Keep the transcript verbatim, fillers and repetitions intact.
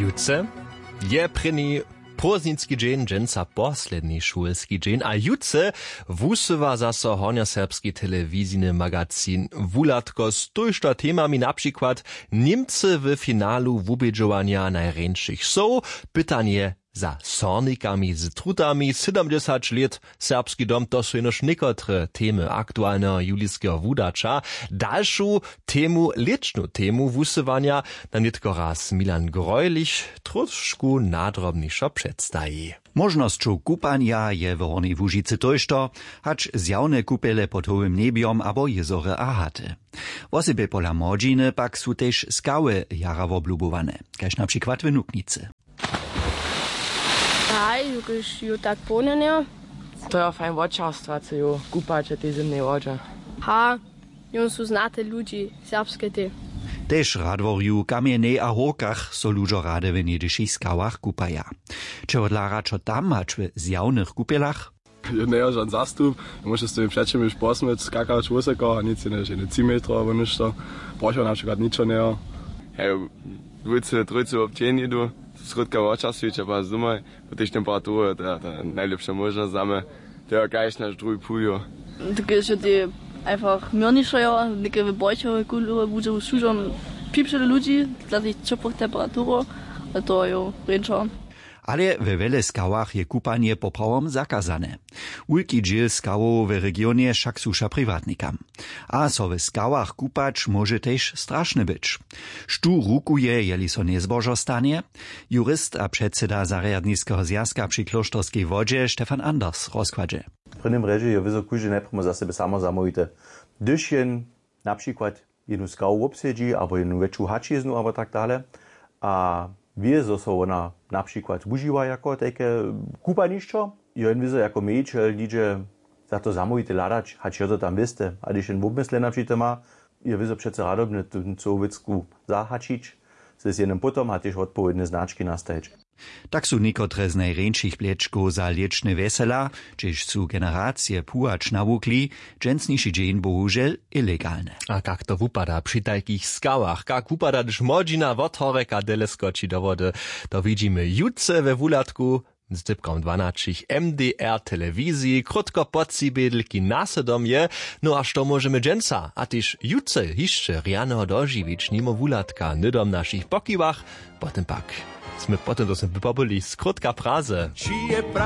Jutce je preni poznicki dzień, dżęca posledni szulski dzień, a jutce wusywa zaso hornioserbski telewizyjny magazyn Wulatko z tujšto temami, na przykład Niemcy w finalu wubědžovania najręczych są, pytanie za sornikami z trutami, siedemdziesiąt lat, serbski dom, to są jenoż niekotre temy aktualnego julijskiego wudacza. Dalszą temu, leczną temu wusywania nam nitko raz Milan Grojlich troszkę nadrobniejszo przedstawi. Możnością kupania je w Hornej Łužicy tojšto, hacz zjawne kupele pod hołym nebiom abo jezore a haty. Wosebie pola młodziny pak są też skały jara woblubowane, kaž na przykład w Nuknicy. Aj, już ju tak ponenio. To je fajn vočarstva, co ju kupače te zimne vođe. Ha, ju su znate ludzi, serbske te. Tež radvorju kamiene a horkach so ludzo rade w niedyších skałach kupaja. Če odlara čo tam hač w zjawnych kupelach? Je ne žan zastup, možeš s tým všečím už posmet, skakať vysoko, a nic ne, že ne tri metra, alebo ništo. Pošlo napríklad ničo ne. Hej, dvojce, trojce občení idu, srodka vočarstviča, pa zumaj, po tej temperatúre, to je ta najlepšia možnosť za me. To je gajš naš druhý pújo. Také, že ty einfach miernišajo, neke vybojčové kulúre, budú súžom pípšeli ľudí, dla tých čopoch temperatúrov, a to je renčo. Ale we wiele skałach je kupanie poprawom zakazane. Wielki dziel skałów w regionie však słusza prywatnikam. A so w skałach kupać może też straszne być. Sztu rukuje, jeli so niezbożo stanie? Jurist a przedseda Zariadniskiego zjazka przy Kloštorskiej wodzie Stefan Anders rozkładzie. W prvním reži je vyzo kúži najprv za sebe samo zamówite. Když jen napríklad jednu skawu obsedzi, albo jednu väčšiu hačiznu, albo tak dále, a wie, so so ona na przykład używa jako takie kupaniszczo, i on wiedzą jako mejčel, lidzie za to zamówite ladać, hać jo to tam wiste, a když jen w obmysle na przykład ma, je wiedzą przece radobne tu sowiecku zahačić, z jednym potom a też odpowiednie znaczki nastajić. Tak su nikotre z najręczych plečków za lieczne wesela, czyż su generacje pułacz nawukli, dżęsniejszy dzień bohužel ilegalne. A jak to wupada przy takich skałach, jak wupada, gdyż młodzina od horeka dele skoczy do wody, to widzimy jutce we Wulatku z typką dwanaście M D R telewizji, krótko podsibedlki nasedom je, no a što możemy dżęca, a tyż jutce jeszcze riano dożywić, nimo Wulatka, nydom naszych pokiwach, potem pak. Sme potem to sme populi skrótka praze.